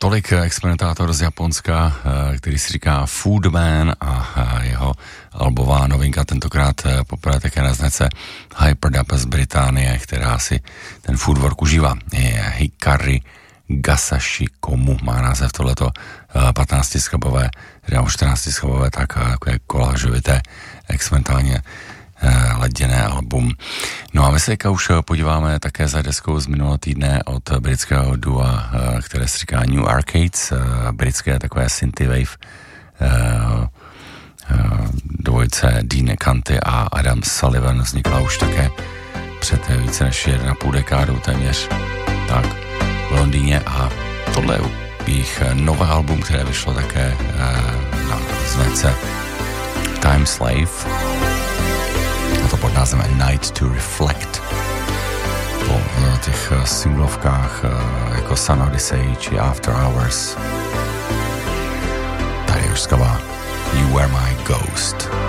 Tolik experimentátor z Japonska, který si říká Foodman a jeho albová novinka, tentokrát poprvé také na značce Hyperdub z Británie, která si ten foodwork užívá. Je Hikari Gasashi Komu, má název tohleto 15-skladbové, nebo 14-skladbové, tak takové kolážovité experimentálně laděné album. No a my se už podíváme také za deskou z minulého týdne od britského dua, které se říká New Arcades, britské takové synthwave dvojice Dean Canty a Adam Sullivan vznikla už také před více než 1,5 dekádou téměř tak v Londýně a tohle je jejich nové album, které vyšlo také na značce Time Slave, a to pod názvem A Night to Reflect. Po těch singlovkách jako Sun Odyssey či After Hours. Tady už skvělá You Were My Ghost.